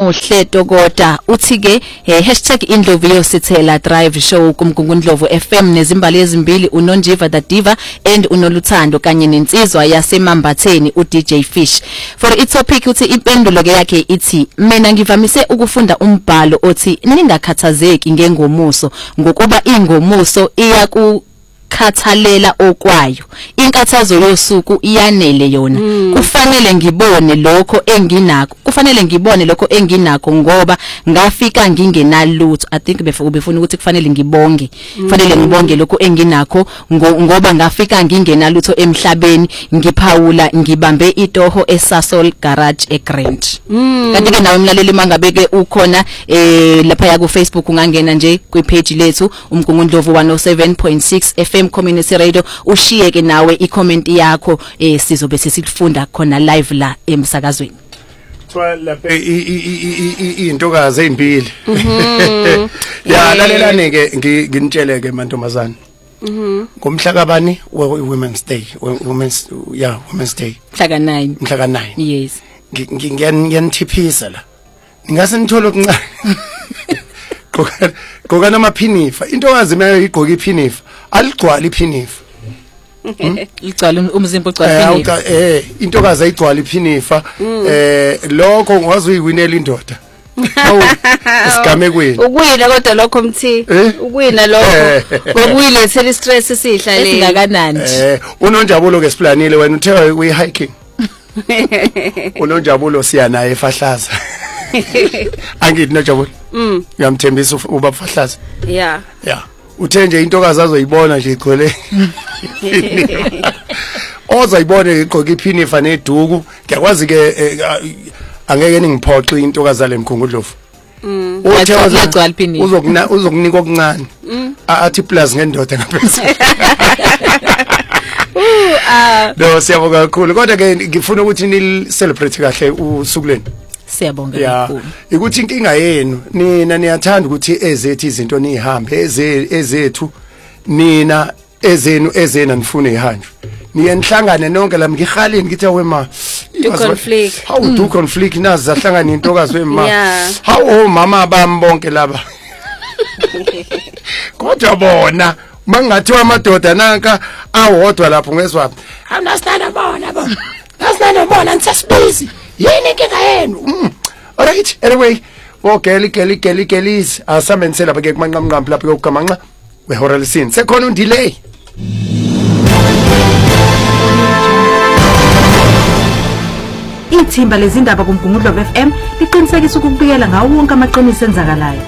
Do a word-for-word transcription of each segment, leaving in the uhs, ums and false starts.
Muhle Tokota uthi ke eh, hashtag Indlovu yosithela drive show kumgungundlovu F M nezimbali ezimbili uNonjiva the Diva and uNoluthando kanye nensizwa yasemambatheni u D J Fish. For its topic uthi impendulo ke yakhe ithi mina ngivamise ukufunda umbhalo othi ningakhathazeki ngengomuso ngokuba ingomuso iyaku khathalela okwayo inkathazo yosuku iyanele yona mm. kufanele ngibone lokho enginakho kufanele ngibone lokho enginakho ngoba ngafika ngingenalutho I think befuna ukuthi kufanele ngibonge kufanele mm. ngibonge lokho enginakho ngoba ngafika ngingenalutho emhlabeni ngiphawula ngibambe itoho eSasol garage eGrand mm. kanti ke nawe mlaleli mangabeke ukhona eh lapha ya ku Facebook ungangena nje kwi page lethu umgungundlovu one oh seven point six F M Community Radio ushiyeke nawe i-comment yakho eh sizobe sesifunda khona live la emsakazweni. Thwa lapha intokazi ezimbili. Ya lalelani ke nginitshele ke mantombazana. Mhm. Ngomhla kabani Women's Day, Women's yeah, Women's Day. Mhla ka nine. Mhla ka nine. Yes. Ngiyanithiphisa la. Ngase nithola okuncane. Qoka qoka namaphinifa. Intokazi mayo igqoka iphinifa. Aligcwala iphinifa. Igcwala umzimba ogcwala iphinifa. Eh intokazi ayigcwala iphinifa eh lokho ngwazi uyiwinela indoda. Hawu isigame kwini. Ukuwina kodwa lokho mthi ukuwina lokho ngokuyilethela istress esihla le singakanani. Eh uNonjabulo ke siplanile wena uthe uyi hiking. uNonjabulo siya naye efahlaza. Angithi noJabulo. Mm. Ngiyamthembisa uba fahlaza. Yeah. Yeah. Uthe nje intokazi azoyibona nje igcwele. Ozoyibona igqoka iphinifa neduku. Ngiyakwazi ke angeke ningiphoxe intokazi zale mkhungudlovu. Mm. Uthe uzogcwala iphinifa. Uzokuna uzokunika okuncane. Athi plus ngendoda ngaphezulu. Uh no siyabonga kakhulu kodwa ke ngifuna ukuthi ni celebrate kahle usuku leni. Siyabonga kakhulu. Ukuthi inkinga yenu nina niyathanda ukuthi ezethu izinto nihambe ezethu nina ezenu ezena nifune ihanjwe. Niyenhlangane nonke la ngikhaleni ngithi wema do conflict. How mm. do conflict nazi zahlangana intokazi wema. Yeah. How oh mama bami bonke laba. Kodwa bona mangathiwa amadoda nanka awodwa lapho ngeswapha. Awunasithanda bona bo. Nasithanda bona ntsasibisi. Yini inkinga yenu? Alright, anyway, okay, geli geli gelis asamensela bake kumanqamqampu lapho yokugamanqa wehora lesine. Sekhona undelay. Ithimba lezindaba kumgungudlovu F M liqinisekisa ukubikela ngawo wonke amaqiniso enzakalayo.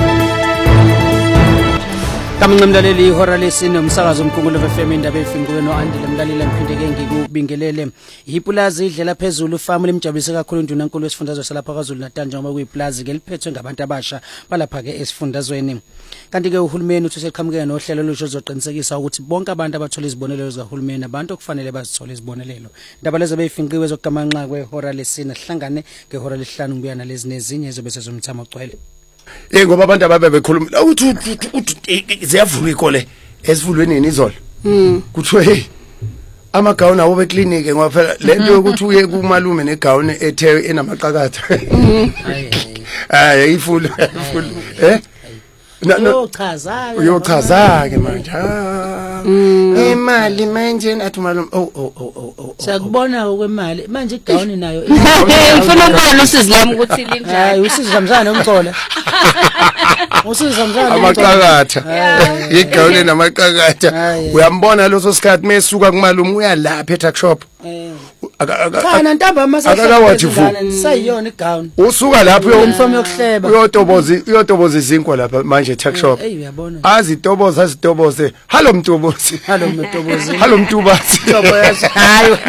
Kamncemlaleli ihora lesine umsakazo omkhulu F M indaba efinqiwe no Andile Mlalila ngiphindeke ngikubingelele ipulazi idlela phezulu family imjabulise kakhulu undunankulu wesifundazwe salapha kwaZulu Natal njengoba kuyiplazi ke liphethwe ngabantu abasha balapha ke esifundazweni kanti ke uhulumeni uthi seqhamukela nohlelo lusho zoqinisekisa ukuthi bonke abantu abathola izibonelelo zikahulumeni abantu okufanele bazithole izibonelelo indaba lezi beyifinqiwe zokugamanqa kwehora lesine sihlangane ngehora lesihlanu kubuya nalezi nezinye ezobe sezomthamo ogcwele. Eh ngoba abantu ababe bekhuluma uthi ziyavulwa ikole esivulweni nini izolo. Mhm. Kuthiwe hey amagawuni awo beclinic ngoba phela lento yokuthi uye kumalume negawuni ethe enamaqakatha. Hayi. Hayi ifulu ifulu eh uyochaza uyochaza ke manje ha imali manje athi malume oh oh oh oh sakubona okwemali manje igawuni nayo ngifuna ukubona usizi lami ukuthi linjani. Hayi usizi zamzana umcola usizi zamzana amaqakatha igawuni namaqakatha uyambona loso sikhathi mesuka kumalume uyalapha eTuckshop kana ntamba masasayona sayiyona igawuni usuka lapho uyomfomo yokuhleba uyotoboza uyotoboza izinkwa lapha manje Tuckshop azitoboza azitoboze hallo mtobozi hallo mtobozi hallo mtubazi hayi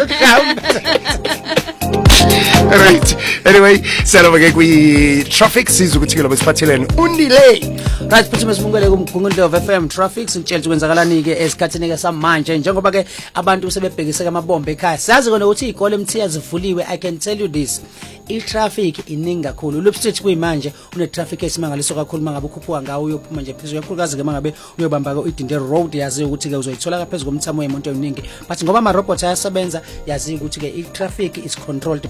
right anyway selama ke kwi traffic siza ukuthi ke lo besiphathelene undelay right futhi mesibungele kumgungundlovu F M traffic sitshela ukwenzakalani ke esikhathini ke samanje njengoba ke abantu sebebhekiseka amabombe ekhaya siyazi kona ukuthi izikole emthiya zivuliwe. I can tell you this, i traffic iningi kakhulu. Lupstage kuyimanje une traffic esimangaliso kakhulu mangabe ukhuphuka ngawo uyophuma nje phezulu kakhulukazi ke mangabe uyobamba ke uDinde road yazi ukuthi ke uzoyithola kaphezulu komthamo wemonto eningi but ngoba ama robots ayasebenza yazi ukuthi ke i traffic is controlled by ama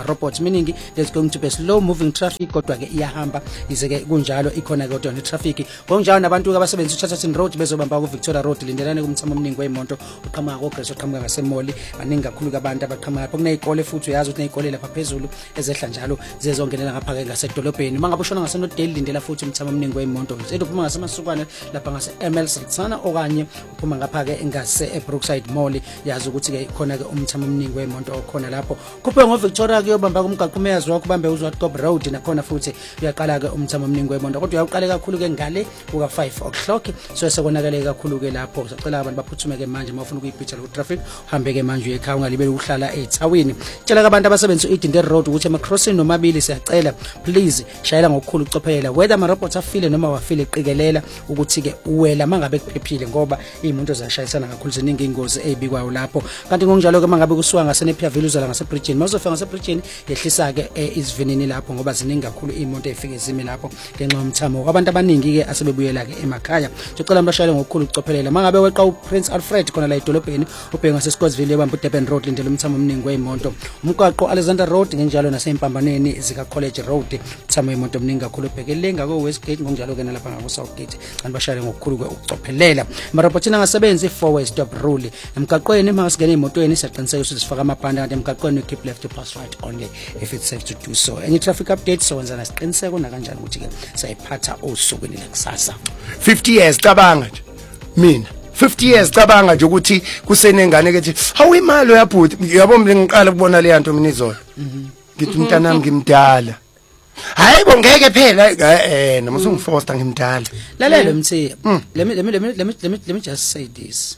robots, meaning there's going to be slow moving traffic kodwa ke iyahamba ize ke kunjalo ikhona kodwa ne traffic ngokunjalo nabantu abasebenzisa uCharterton Road bezobamba ku Victoria Road lindelane kumthamo omningi weimoto oqhamuka koGreso oqhamuka ngasemoli baningi kakhulu abantu abaqhamuka lapho kunezikole futhi uyazi ukuthi nezikole lapha phezulu ezehla njalo zezongenela ngapha ke ngasedolobheni mangabe ushona ngasenodeli lindela futhi umthamo omningi weimoto edo phuma ngasemasukwane lapha ngase M L Sultana okanye uphuma ngapha ke ngase Brookside Mall yazi ukuthi ke khona ke umthamo omningi weimoto okhona lapho kuphe ngo Victoria ke yobamba kumgaqo umyazi wakho bambe uZwatcop Road nakhona futhi uyaqala ke umthamo omningi weimoto kodwa uyaqale kakhulu ke ngale kuka five o'clock so sekonakele kakhulu ke lapho sicela abantu baphuthume ke manje mawufuna ukuyipitha lo traffic uhambe ke manje ekhaya ungalibeli ukuhlala eThawini tshela abantu abasebenzisa iDinde Road ukuthi ama crossing nomabili siyacela please shayela ngokukhulu ucophelela whether ama robots afile noma wafile eqikelela ukuthi ke uwela mangabe kuphephile ngoba izimonto ziyashayisana kakhulu ziningi ingozi ezibikwayo lapho kanti ngokunjalo ke mangabe kusuka ngaseNepia Valley uzala ngaseBridgeni mawuzofika ngaseBridgeni yehlisa ke isivinini lapho ngoba ziningi kakhulu izimonto ezifike zime lapho ngenxa yomthamo abantu abaningi ke asebebuyela ke emakhaya sicela abashayele ngokukhulu ucophelela mangabe weqa uPrince Alfred khona la edolobheni ubheka ngaseScottsville ebamba uDurban Road lindele umthamo omningi weimoto umgwaqo Alexander Road ngenjalo nasempambaneni zika College Road umthamo weimoto omningi kakhulu ubhekele ngako Westgate ngokunjalo ke nalapha ngako Southgate kanti bashayele ngokukhulu ukucophelela amarobotini angasebenzi four way stop rule emgaqweni mangasingena emotweni siyaqiniseka ukuthi sifaka amabhande kanti emgaqweni keep left to pass right only if it's safe to do so any traffic updates so wenza nasiqiniseko na kanjani ukuthi ke sayiphatha osukwini lekusasa fifty years cabanga nje mina fifty years cabanga nje ukuthi kusenengane kethi hawu imali yabhuti yabo mina ngiqala ukubona le yanto mina izolo ngithi umntanami ngimdala hayi bo ngeke phela eh noma usungifoster ngimdala lalela mthiya let me let me let me let me let me just say this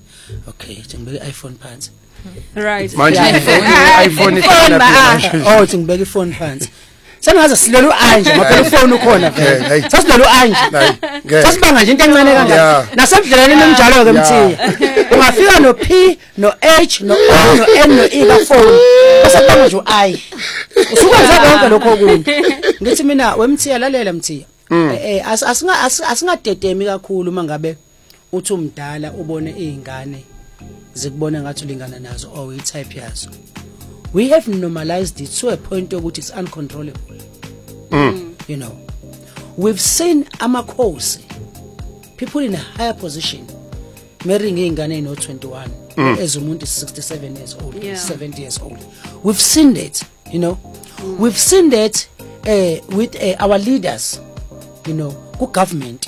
okay ngibeke iPhone phansi Right. manje iPhone iphone oh ngibeke iPhone phansi sengaze silolu anje ngoba iphone ukhona vele sasilolu anje sasibanga nje into encane kangaka nasendleleni nemjalo ke mthiya ungafika no P no H no O no N no E ka phone usabanga nje uI usukwenza konke lokho kunye ngithi mina wemthiya lalela mthiya eh asinga asingadedemi kakhulu mangabe uthi umdala ubone izingane zikubona ngathi ulingana nazo or i-type yazo we have normalized it to a point where it's uncontrollable mm. you know we've seen amakhosi people in a higher position marrying ingane no twenty-one mm. as umuntu is sixty-seven years old yeah. seventy years old we've seen that you know mm. we've seen that uh, with uh, our leaders you know ku government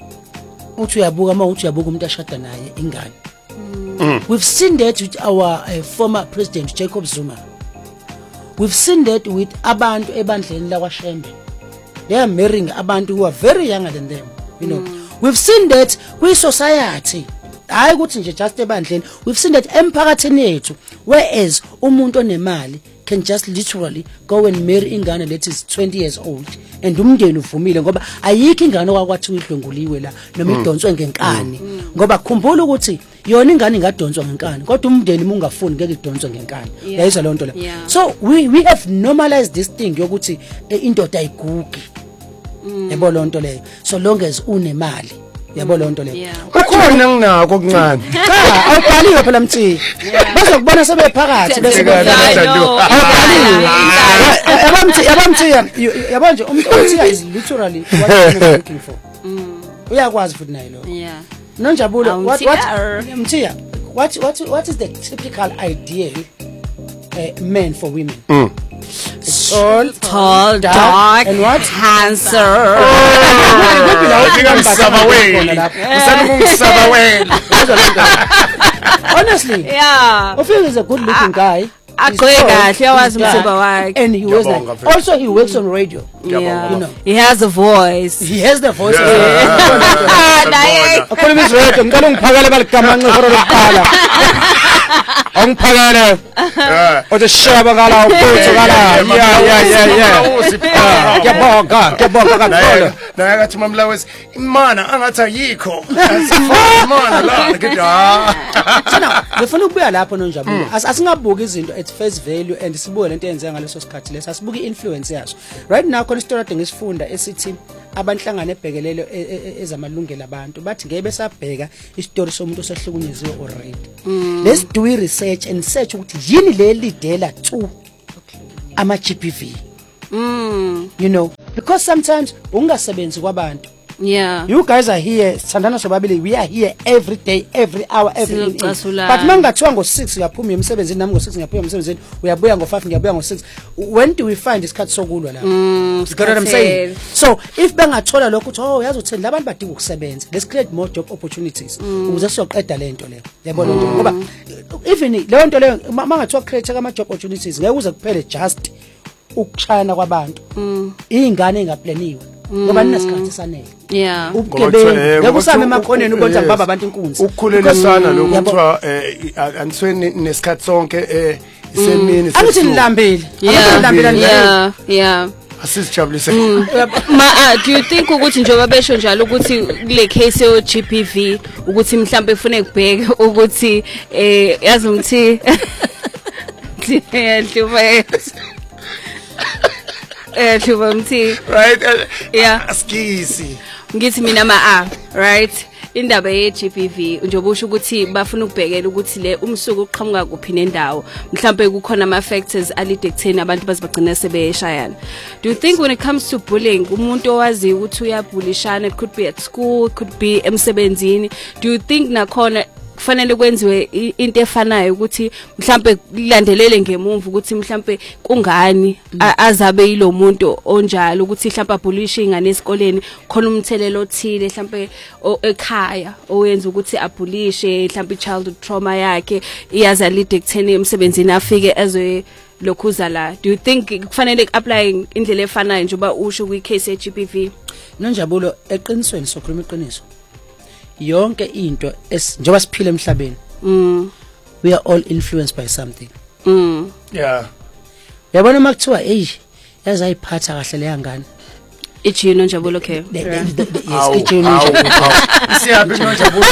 uthi uyabuka ma uthi uyabuka umuntu ashada naye ingane mm. we've seen that with our uh, former president Jacob Zuma. We've seen that with abantu ebandleni lakwaShembe. They are marrying abantu who are very younger than them, you know. Mm. We've seen that with society. Hayi ukuthi nje just ebandleni. We've seen that emphakathini yethu whereas umuntu onemali can just literally go and marry ingane that is twenty years old and umndeni uvumile ngoba ayikho ingane okwathi uyidlonguliwe la noma idonswe ngenkani ngoba khumbula ukuthi yona ingane ingadonswa ngenkani kodwa umndeni mungafuni ngeke idonswe ngenkani uyayizwa le nto la so we we have normalized this thing yokuthi indoda ayigugi yabo le nto leyo so long as unemali yabo le nto leyo ukhona nginako okuncane cha awubhaliwe phela mthi bazokubona sebephakathi bese awubhaliwe yabamthi yabamthi yabo nje umuntu othi is literally what you're looking for uyakwazi futhi nayo lo Yeah. Nonjabulo what what mthiya what what what is the typical ideal uh, man for women mm. Tall, tall, dark, and what? handsome. Honestly, yeah. Ophir is a good looking guy. And he was like, also he works on radio. Yeah. You know. He has a voice. He has the voice. Ongphakala othi shaba ngala uphuthu ngala yeah yeah yeah yeah kuyabonga kuyabonga kakhulu naye kathi mamlawesi imana angathi ayikho imana la ngidwa thina ngifuna ukubuya lapho nonjabulo asingabuki izinto at face value and sibuke lento eyenze ngaleso sikhathi leso asibuki influence yaso right now khona story ade ngisifunda esithi abanhlangana ebhekelelo ezamalungelo abantu bathi ngeke besabheka istory somuntu osehlukunyeziwe already let's do research and search ukuthi yini le lidela tu ama G B V. Mm. You know, because sometimes ungasebenzi kwabantu. Yeah. You guys are here, Sandana Sobabili, we are here every day, every hour, every minute. Silocasula. But mangathiwa ngo six uyaphuma emsebenzini nami ngo six ngiyaphuma emsebenzini, uyabuya ngo five ngiyabuya ngo six. When do we find isikhathi sokulwa la? Mm, You got what I'm saying? So if bengathola lokho uthi oh yazi uthini labantu badinga ukusebenza. Let's create more job opportunities ukuze sizoqeda lento le. Yabona nje ngoba even le nto le mangathiwa create ama job opportunities ngeke uze kuphele just ukuchana kwabantu. Izingane engaplaniwe. Ngoba ninasikhathi sanele. Yeah. Ubukebe ngekusame emakhoneni ubonza baba abantu inkunzi. Ukukhulelisana lokho kuthiwa eh anisweni nesikhathi sonke eh isemini Angithi nilambile. Yeah. Yeah. Yeah. Asizijabulise. Ma uh, do you think ukuthi njengoba besho njalo ukuthi kule case yo G B V ukuthi mhlambe ufune kubheka ukuthi eh yazi ngithi hluba eh hluba mthi Right? Yeah. Askisi. Ngithi mina ma ah right indaba ye G B V njengoba usho ukuthi bafuna ukubhekela ukuthi le umsuku uqhamuka kuphi nendawo mhlambe kukhona ama factors alide kuthena abantu bazibagcina sebeshayana. Do you think when it comes to bullying umuntu owazi ukuthi uyabulishana, it could be at school, it could be emsebenzini, do you think nakhona kufanele kwenziwe into efanayo ukuthi mhlambe kulandelele ngemumva ukuthi mhlambe kungani azabe yilo muntu onjalo ukuthi mhlambe abhulishe ingane esikoleni khona umthelelo othile mhlambe ekhaya oyenza ukuthi abhulishe mhlambe childhood trauma yakhe iyaza lead ekutheni emsebenzini afike ezwe lokhuza la. Do you think kufanele apply indlela efanayo njengoba usho kwi case ye G B V? Nonjabulo eqinisweni sokhuluma iqiniso. Yonke into njengoba siphila emhlabeni. Mm. We are all influenced by something. Mm. Yeah. Yabona makuthiwa hey yaza ayiphatha kahle le yangane. Ithi Nonjabulo okay. Yes, ithi Nonjabulo. Siyabe Nonjabulo.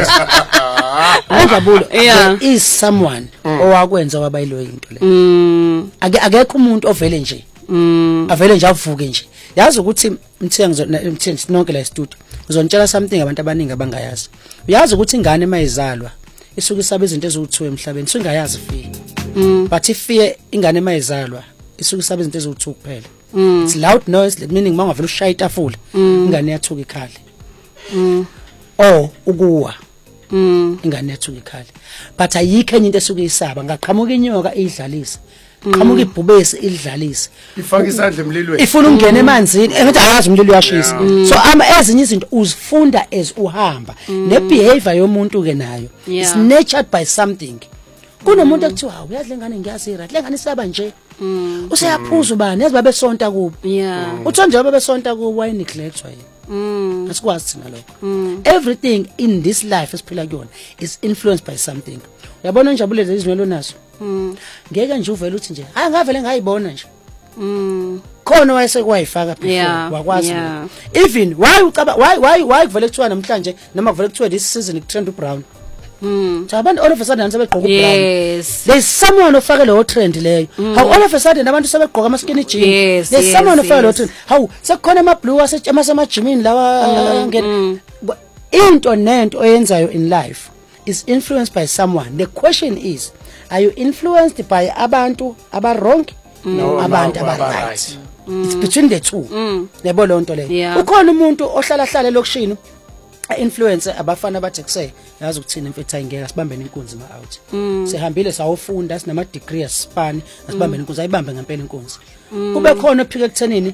Nonjabulo. Yeah. There is someone owakwenza wabayilo into le. Mm. Ake akekho umuntu ovele nje. Mm. Avele nje avuke nje. Yazi ukuthi mthengi mthengi nonke la studio. Uzontshela something abantu abaningi abangayazi. Uyazi ukuthi ingane mayizalwa isuke isabe izinto ezokuthiwa emhlabeni. Singayazi fear. Mm. But if fear ingane mayizalwa isuke isabe izinto ezokuthiwa kuphela. Mm. It's loud noise meaning mangavela ushaya itafula ingane yathuka ikhali. Mm. Oh ukuwa. Mm. Ingane yathuka ikhali. But ayikho enye into esuke isaba ngaqhamuka inyoka idlalisa. Qhamuka ibhubesi idlalisa. Ifaka isandla emlilweni. Ifuna ungena emanzini engathi akazi umlilo uyashisa. So ama ezinye izinto uzifunda as uhamba. Ne behavior yomuntu ke nayo is nurtured by something. Kunomuntu ekuthiwa uyazi lengane ngiyazi right lengane isaba nje. Useyaphuza ubani yazi babe sonta kubi. Yeah. Uthi nje babe sonta kubi why neglect why. Mm. Asikwazi thina lokho. Everything in this life esiphila kuyona is influenced by something. Uyabona Njabule lezi zinwelo naso. Mm. Ngeke nje uvela uthi nje hayi ngavele ngayibona nje. Mm. Khona wayese kwayifaka before wakwazi. Even why ucaba why why why kuvele kuthiwa namhlanje noma kuvele kuthiwa this season ikutrend ubrown. Mm. Abantu all of a sudden sebegqoka ubrown. Yes. There's someone ofake lo trend leyo. How all of a sudden abantu sebegqoka ama skinny jeans. Yes, There's yes, someone ofake lo yes. trend. How sekukhona ama blue asema sama gymini lawa ngene. Into nento oyenzayo in life is influenced by someone. The question is, are you influenced by abantu aba wrong? No, abantu aba right. It's between the two. Yebo lo nto le. Ukhona umuntu ohlala hlale lokushini influence abafana bathi kuse yazi ukuthina mfethu ayingeka sibambene inkunzi ma out. Sihambile sawufunda sinama degree asipani asibambene inkunzi ayibambe ngempela inkunzi. Kube khona ophike ekuthenini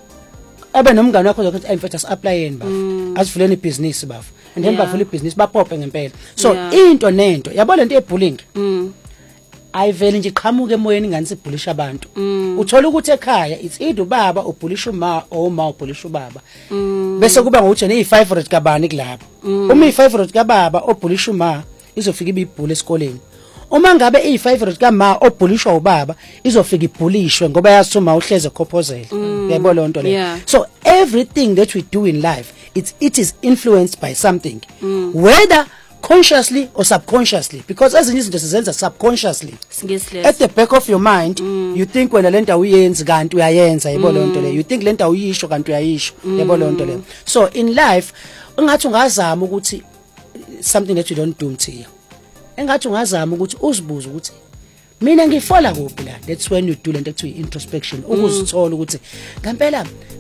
abe nomngane wakho ukuthi ayimfethu asi-applyeni bafu asivuleni ibhizinisi bafu and then bavula ibhizinisi baphope ngempela so into nento yabo lento yebullying ayivele nje iqhamuke emoyeni ngani sibhulisha abantu uthola ukuthi ekhaya it's either baba ubhulisha uma or uma ubhulisha ubaba bese kuba ngokuthi ne i-favorite kabani kulapho uma i-favorite kababa obhulisha uma izofika ibibhule esikoleni uma ngabe i-favorite kama obhulishwa ubaba izofika ibhulishwe ngoba yazi uma uhleze khophozela uyayibona lo nto le so everything that we do in life it's it is influenced by something whether consciously or subconsciously because ezinye izinto sizenza subconsciously at the back of your mind mm. you think wena lento uyenza kanti uyayenza yebo lo nto le you think lento uyisho kanti uyayisho yebo lo nto le so in life ungathi ungazama ukuthi something that you don't do mthiya engathi ungazama ukuthi uzibuze ukuthi mina ngifola kuphi la. That's when you do lento ekuthiwa introspection ukuzithola ukuthi ngempela